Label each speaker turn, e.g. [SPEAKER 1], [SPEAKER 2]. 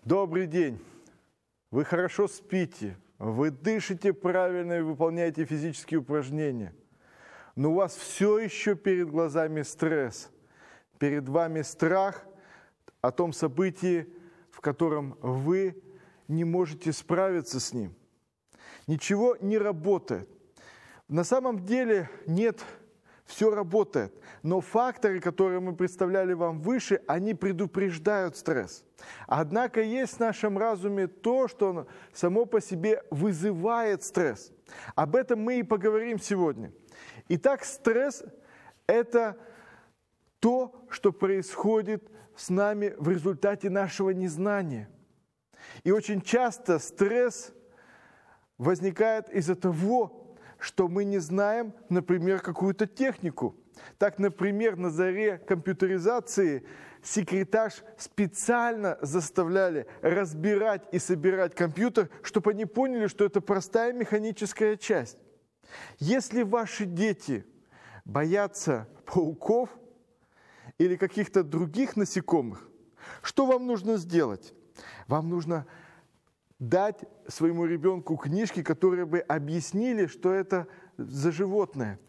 [SPEAKER 1] Добрый день! Вы хорошо спите, вы дышите правильно и выполняете физические упражнения. Но у вас все еще перед глазами стресс. Перед вами страх о том событии, в котором вы не можете справиться с ним. Ничего не работает. На самом деле нет, все работает. Но факторы, которые мы представляли вам выше, они предупреждают стресс. Однако есть в нашем разуме то, что само по себе вызывает стресс. Об этом мы и поговорим сегодня. Итак, стресс – это то, что происходит с нами в результате нашего незнания. И очень часто стресс возникает из-за того, что мы не знаем, например, какую-то технику. Так, например, на заре компьютеризации секретарш специально заставляли разбирать и собирать компьютер, чтобы они поняли, что это простая механическая часть. Если ваши дети боятся пауков или каких-то других насекомых, что вам нужно сделать? Вам нужно дать своему ребенку книжки, которые бы объяснили, что это за животное.